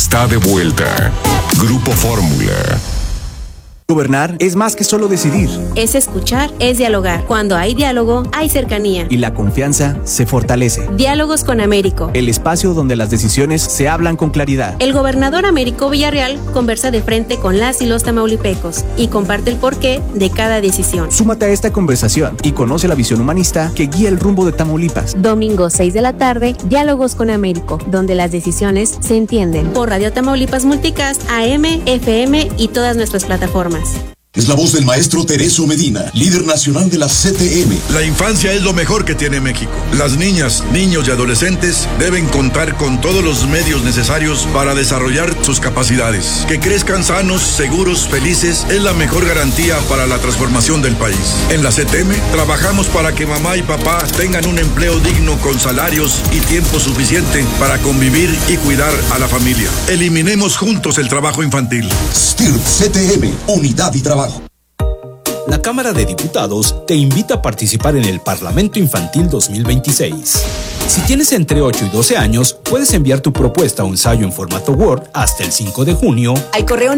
está de vuelta. Grupo Fórmula. Gobernar es más que solo decidir. Es escuchar, es dialogar. Cuando hay diálogo, hay cercanía. Y la confianza se fortalece. Diálogos con Américo. El espacio donde las decisiones se hablan con claridad. El gobernador Américo Villarreal conversa de frente con las y los tamaulipecos y comparte el porqué de cada decisión. Súmate a esta conversación y conoce la visión humanista que guía el rumbo de Tamaulipas. Domingo 6 de la tarde, Diálogos con Américo, donde las decisiones se entienden. Por Radio Tamaulipas Multicast, AM, FM y todas nuestras plataformas. Es la voz del maestro Tereso Medina, líder nacional de la CTM. La infancia es lo mejor que tiene México. Las niñas, niños y adolescentes deben contar con todos los medios necesarios para desarrollar sus capacidades. Que crezcan sanos, seguros, felices es la mejor garantía para la transformación del país. En la CTM trabajamos para que mamá y papá tengan un empleo digno con salarios y tiempo suficiente para convivir y cuidar a la familia. Eliminemos juntos el trabajo infantil. STIRP CTM, unidad y trabajo. La Cámara de Diputados te invita a participar en el Parlamento Infantil 2026. Si tienes entre 8 y 12 años, puedes enviar tu propuesta o ensayo en formato Word hasta el 5 de junio al correo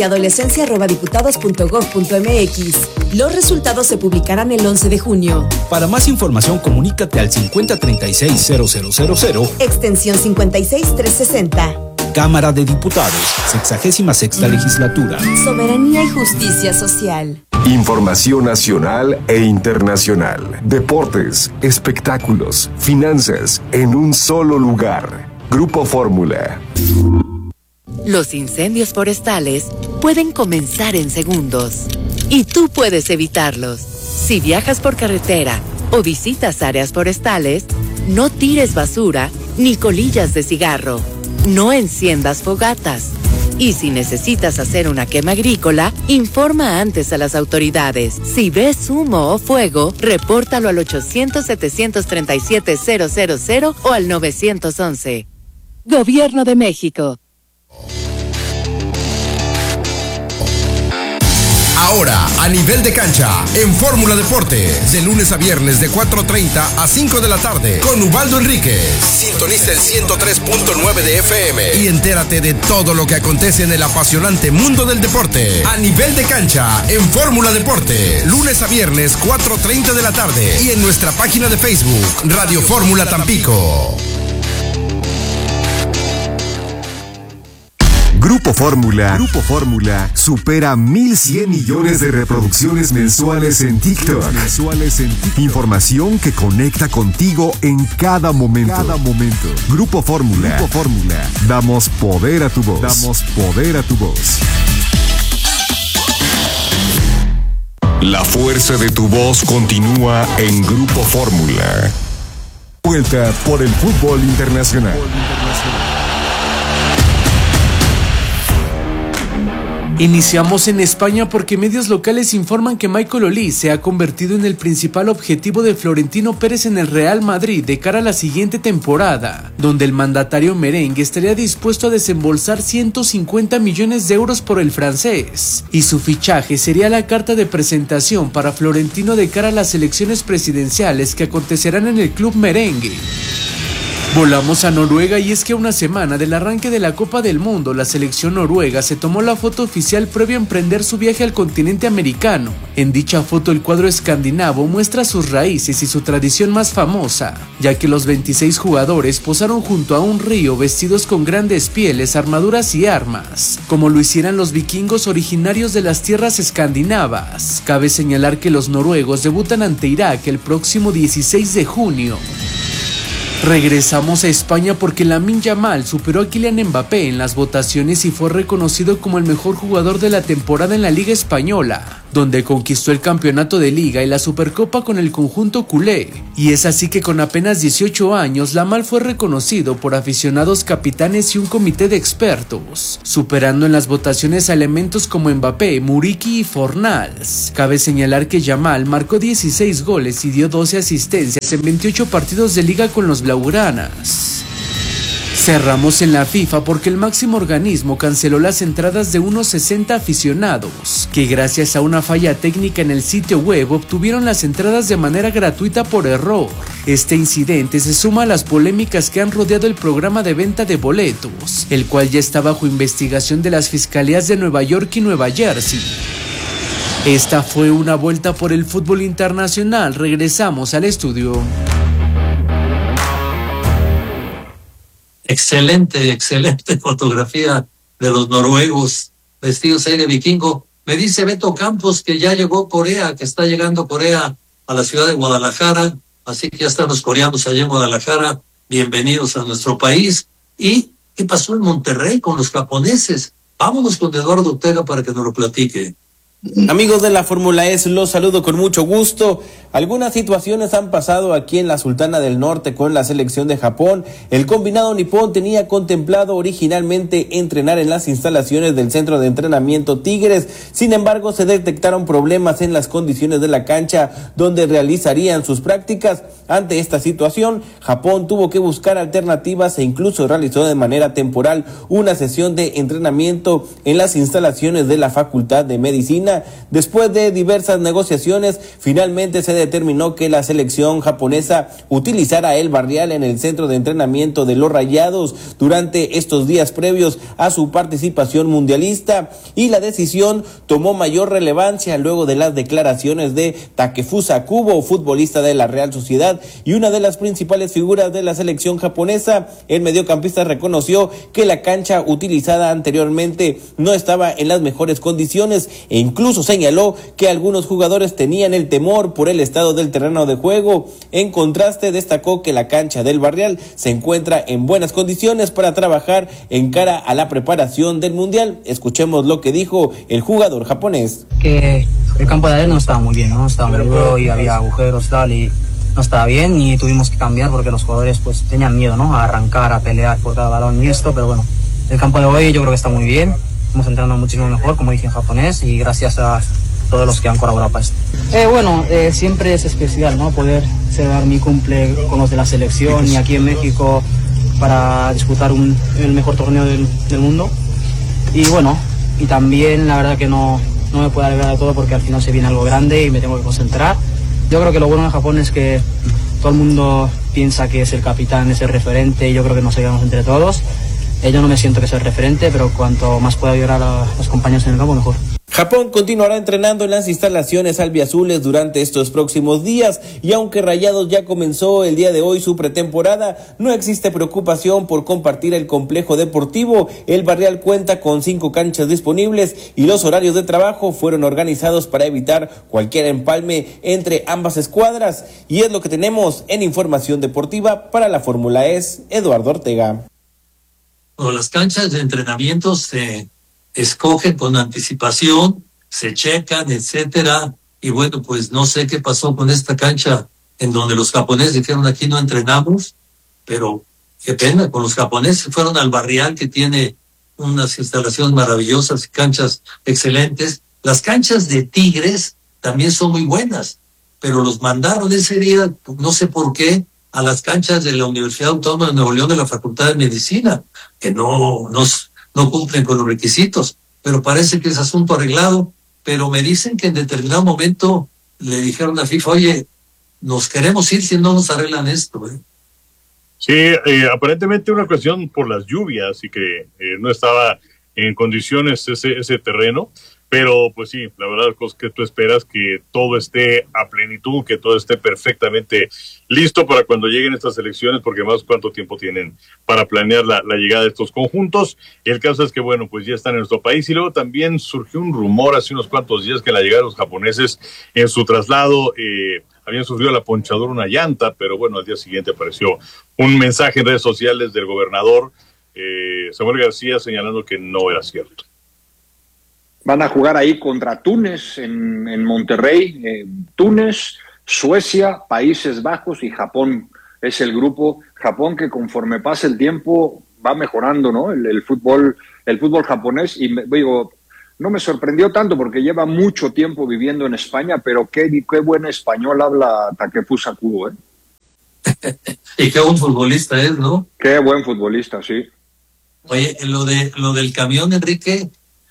ninesyadolescencia@diputados.gov.mx. Los resultados se publicarán el 11 de junio. Para más información, comunícate al 5036-0000, extensión 56360. Cámara de Diputados, 66ª legislatura. Soberanía y justicia social. Información nacional e internacional. Deportes, espectáculos, finanzas, en un solo lugar. Grupo Fórmula. Los incendios forestales pueden comenzar en segundos y tú puedes evitarlos. Si viajas por carretera o visitas áreas forestales, no tires basura ni colillas de cigarro. No enciendas fogatas. Y si necesitas hacer una quema agrícola, informa antes a las autoridades. Si ves humo o fuego, repórtalo al 800-737-000 o al 911. Gobierno de México. Ahora, a nivel de cancha, en Fórmula Deportes, de lunes a viernes de 4:30 a 5 de la tarde, con Ubaldo Enríquez. Sintoniza el 103.9 de FM y entérate de todo lo que acontece en el apasionante mundo del deporte. A nivel de cancha, en Fórmula Deportes, lunes a viernes 4:30 de la tarde y en nuestra página de Facebook, Radio Fórmula Tampico. Grupo Fórmula supera 1,100 millones de reproducciones mensuales en TikTok. Información que conecta contigo en cada momento. Grupo Fórmula. Damos poder a tu voz. La fuerza de tu voz continúa en Grupo Fórmula. Vuelta por el fútbol internacional. Iniciamos en España porque medios locales informan que Michael Olise se ha convertido en el principal objetivo de Florentino Pérez en el Real Madrid de cara a la siguiente temporada, donde el mandatario merengue estaría dispuesto a desembolsar 150 millones de euros por el francés, y su fichaje sería la carta de presentación para Florentino de cara a las elecciones presidenciales que acontecerán en el club merengue. Volamos a Noruega y es que a una semana del arranque de la Copa del Mundo, la selección noruega se tomó la foto oficial previo a emprender su viaje al continente americano. En dicha foto el cuadro escandinavo muestra sus raíces y su tradición más famosa, ya que los 26 jugadores posaron junto a un río vestidos con grandes pieles, armaduras y armas, como lo hicieran los vikingos originarios de las tierras escandinavas. Cabe señalar que los noruegos debutan ante Irak el próximo 16 de junio. Regresamos a España porque Lamine Yamal superó a Kylian Mbappé en las votaciones y fue reconocido como el mejor jugador de la temporada en la Liga Española, donde conquistó el campeonato de Liga y la Supercopa con el conjunto culé. Y es así que con apenas 18 años, Yamal fue reconocido por aficionados, capitanes y un comité de expertos, superando en las votaciones a elementos como Mbappé, Muriqui y Fornals. Cabe señalar que Yamal marcó 16 goles y dio 12 asistencias en 28 partidos de Liga con los blaugranas. Cerramos en la FIFA porque el máximo organismo canceló las entradas de unos 60 aficionados, que gracias a una falla técnica en el sitio web obtuvieron las entradas de manera gratuita por error. Este incidente se suma a las polémicas que han rodeado el programa de venta de boletos, el cual ya está bajo investigación de las fiscalías de Nueva York y Nueva Jersey. Esta fue una vuelta por el fútbol internacional. Regresamos al estudio. Excelente fotografía de los noruegos vestidos ahí de vikingo. Me dice Beto Campos que ya llegó Corea, que está llegando Corea a la ciudad de Guadalajara. Así que ya están los coreanos allá en Guadalajara. Bienvenidos a nuestro país. ¿Y qué pasó en Monterrey con los japoneses? Vámonos con Eduardo Ortega para que nos lo platique. Amigos de la Fórmula E, los saludo con mucho gusto. Algunas situaciones han pasado aquí en la Sultana del Norte con la selección de Japón. El combinado nipón tenía contemplado originalmente entrenar en las instalaciones del centro de entrenamiento Tigres. Sin embargo, se detectaron problemas en las condiciones de la cancha donde realizarían sus prácticas. Ante esta situación, Japón tuvo que buscar alternativas e incluso realizó de manera temporal una sesión de entrenamiento en las instalaciones de la Facultad de Medicina. Después de diversas negociaciones, finalmente se determinó que la selección japonesa utilizara el barrial en el centro de entrenamiento de los Rayados durante estos días previos a su participación mundialista, y la decisión tomó mayor relevancia luego de las declaraciones de Takefusa Kubo, futbolista de la Real Sociedad y una de las principales figuras de la selección japonesa. El mediocampista reconoció que la cancha utilizada anteriormente no estaba en las mejores condiciones e incluso señaló que algunos jugadores tenían el temor por el estado del terreno de juego. En contraste, destacó que la cancha del barrial se encuentra en buenas condiciones para trabajar en cara a la preparación del Mundial. Escuchemos lo que dijo el jugador japonés. Que el campo de arena no estaba muy bien, no estaba muy duro y había agujeros tal, y no estaba bien, y tuvimos que cambiar porque los jugadores pues tenían miedo, ¿no?, a arrancar, a pelear por cada balón y esto. Pero bueno, el campo de hoy yo creo que está muy bien. Estamos entrenando muchísimo mejor, como dije en japonés, y gracias a todos los que han colaborado para esto. Siempre es especial, ¿no?, poder celebrar mi cumple con los de la selección y aquí en México para disputar el mejor torneo del mundo. Y bueno, y también la verdad que no me puedo alegrar de todo porque al final se viene algo grande y me tengo que concentrar. Yo creo que lo bueno en Japón es que todo el mundo piensa que es el capitán, es el referente, y yo creo que nos ayudamos entre todos. Yo no me siento que soy el referente, pero cuanto más pueda ayudar a los compañeros en el campo, mejor. Japón continuará entrenando en las instalaciones albiazules durante estos próximos días, y aunque Rayados ya comenzó el día de hoy su pretemporada, no existe preocupación por compartir el complejo deportivo. El barrial cuenta con 5 canchas disponibles y los horarios de trabajo fueron organizados para evitar cualquier empalme entre ambas escuadras. Y es lo que tenemos en información deportiva para la Fórmula E, Eduardo Ortega. Las canchas de entrenamiento se escogen con anticipación, se checan, etcétera, y bueno, pues no sé qué pasó con esta cancha en donde los japoneses dijeron aquí no entrenamos, pero qué pena, con los japoneses fueron al barrial que tiene unas instalaciones maravillosas y canchas excelentes. Las canchas de Tigres también son muy buenas, pero los mandaron ese día, no sé por qué, a las canchas de la Universidad Autónoma de Nuevo León de la Facultad de Medicina, que no cumplen con los requisitos, pero parece que es asunto arreglado. Pero me dicen que en determinado momento le dijeron a FIFA, oye, nos queremos ir si no nos arreglan esto. Sí, aparentemente una cuestión por las lluvias y que no estaba en condiciones ese terreno, pero pues sí, la verdad es que tú esperas que todo esté a plenitud, que todo esté perfectamente listo para cuando lleguen estas elecciones, porque más cuánto tiempo tienen para planear la llegada de estos conjuntos. Y el caso es que bueno, pues ya están en nuestro país, y luego también surgió un rumor hace unos cuantos días que la llegada de los japoneses en su traslado habían sufrido la ponchadura una llanta, pero bueno, al día siguiente apareció un mensaje en redes sociales del gobernador Samuel García señalando que no era cierto. Van a jugar ahí contra Túnez en Monterrey. Túnez, Suecia, Países Bajos y Japón. Es el grupo. Japón que conforme pasa el tiempo va mejorando, ¿no? El fútbol japonés. Y digo, no me sorprendió tanto porque lleva mucho tiempo viviendo en España, pero qué buen español habla Takefusa Kubo, ¿eh? Y qué buen futbolista es, ¿no? Qué buen futbolista, sí. Oye, lo del camión, Enrique,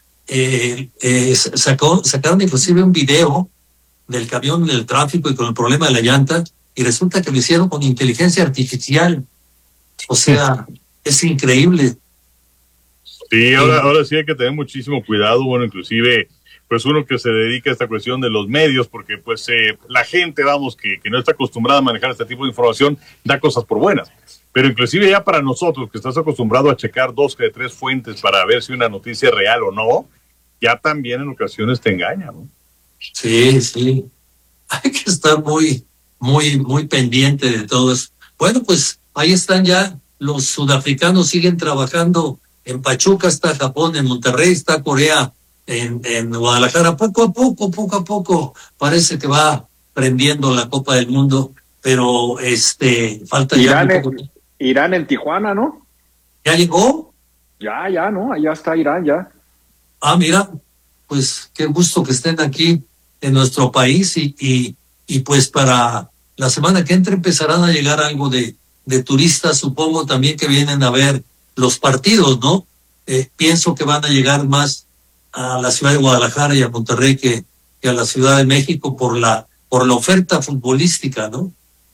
sacaron inclusive un video del camión en el tráfico y con el problema de la llanta, y resulta que lo hicieron con inteligencia artificial. O sea, es increíble. Sí, ahora sí hay que tener muchísimo cuidado, bueno, inclusive, pues uno que se dedica a esta cuestión de los medios, porque pues la gente, vamos, que no está acostumbrada a manejar este tipo de información, da cosas por buenas. Pero inclusive ya para nosotros, que estás acostumbrado a checar 2 de 3 fuentes para ver si una noticia es real o no, ya también en ocasiones te engaña, ¿no? Sí, sí. Hay que estar muy pendiente de todo eso. Bueno, pues ahí están ya los sudafricanos, siguen trabajando. En Pachuca está Japón, en Monterrey está Corea, en Guadalajara. Poco a poco parece que va prendiendo la Copa del Mundo, pero falta Irán, ya un poco. Irán en Tijuana, ¿no? ¿Ya llegó? Ya, ¿no? Allá está Irán, ya. Ah, mira, pues qué gusto que estén aquí en nuestro país y pues para la semana que entra empezarán a llegar algo de turistas, supongo también que vienen a ver los partidos, ¿no? Pienso que van a llegar más a la ciudad de Guadalajara y a Monterrey que a la Ciudad de México por la oferta futbolística, ¿no?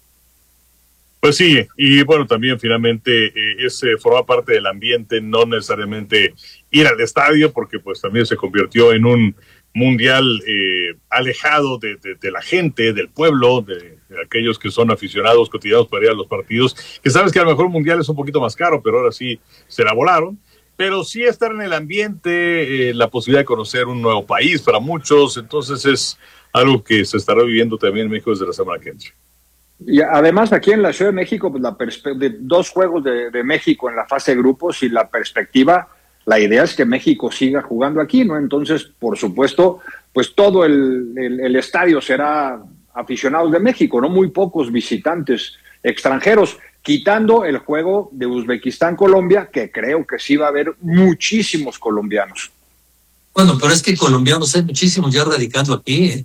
Pues sí, y bueno, también finalmente forma parte del ambiente, no necesariamente ir al estadio, porque pues también se convirtió en un mundial alejado de la gente, del pueblo, de aquellos que son aficionados cotidianos para ir a los partidos, que sabes que a lo mejor un mundial es un poquito más caro, pero ahora sí se la volaron. Pero sí estar en el ambiente, la posibilidad de conocer un nuevo país para muchos, entonces es algo que se estará viviendo también en México desde la semana que entra. Y además aquí en la Ciudad de México, pues de 2 juegos de México en la fase de grupos y la perspectiva, la idea es que México siga jugando aquí, ¿no? Entonces, por supuesto, pues todo el estadio será aficionados de México, ¿no? Muy pocos visitantes extranjeros, quitando el juego de Uzbekistán-Colombia, que creo que sí va a haber muchísimos colombianos. Bueno, pero es que colombianos hay muchísimos ya radicando aquí, ¿eh?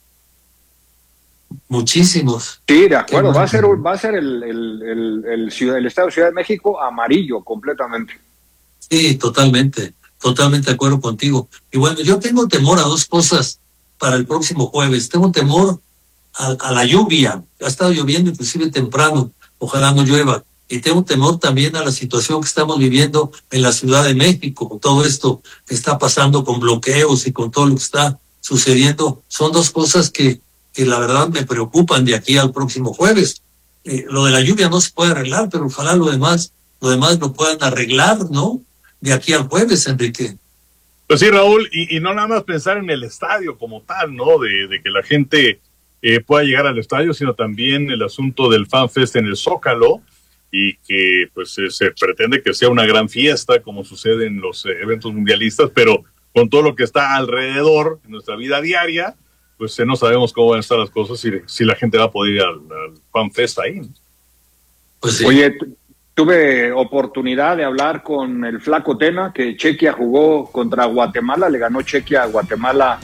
Muchísimos. Sí, de acuerdo, va a ser el Estadio Ciudad de México amarillo completamente. Sí, totalmente de acuerdo contigo. Y bueno, yo tengo temor a 2 cosas para el próximo jueves. Tengo temor a la lluvia. Ha estado lloviendo inclusive temprano, ojalá no llueva. Y tengo temor también a la situación que estamos viviendo en la Ciudad de México, con todo esto que está pasando con bloqueos y con todo lo que está sucediendo. Son 2 cosas que la verdad me preocupan de aquí al próximo jueves. Lo de la lluvia no se puede arreglar, pero ojalá lo demás lo puedan arreglar, ¿no? De aquí al jueves, Enrique. Pues sí, Raúl, y no nada más pensar en el estadio como tal, ¿no? De que la gente pueda llegar al estadio, sino también el asunto del FanFest en el Zócalo, y que pues se pretende que sea una gran fiesta, como sucede en los eventos mundialistas, pero con todo lo que está alrededor en nuestra vida diaria, pues no sabemos cómo van a estar las cosas, si la gente va a poder ir al FanFest ahí. Pues sí. Oye, tuve oportunidad de hablar con el Flaco Tena, que Chequia jugó contra Guatemala, le ganó Chequia a Guatemala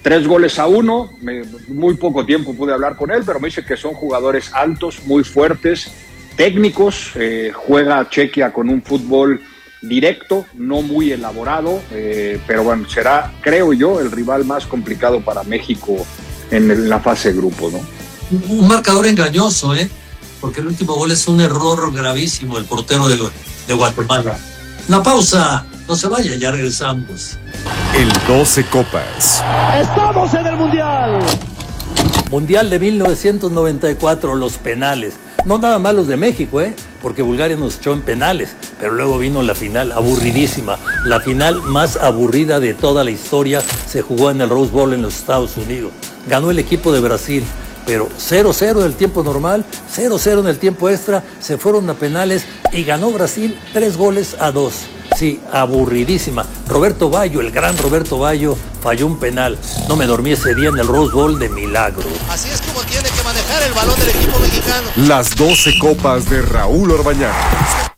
3-1, muy poco tiempo pude hablar con él, pero me dice que son jugadores altos, muy fuertes, técnicos, juega Chequia con un fútbol directo, no muy elaborado, pero bueno, será, creo yo, el rival más complicado para México en la fase de grupos, ¿no? Un marcador engañoso, porque el último gol es un error gravísimo del portero de Guatemala. Una pausa, no se vaya, ya regresamos. El 12 Copas. ¡Estamos en el Mundial! Mundial de 1994, los penales. No nada más los de México, porque Bulgaria nos echó en penales, pero luego vino la final aburridísima. La final más aburrida de toda la historia se jugó en el Rose Bowl en los Estados Unidos. Ganó el equipo de Brasil, pero 0-0 en el tiempo normal, 0-0 en el tiempo extra, se fueron a penales y ganó Brasil 3-2. Sí, aburridísima. Roberto Baggio, el gran Roberto Baggio, falló un penal. No me dormí ese día en el Rose Bowl de milagro. Así es como tiene que manejar el balón del equipo mexicano. Las 12 Copas de Raúl Orbañanos.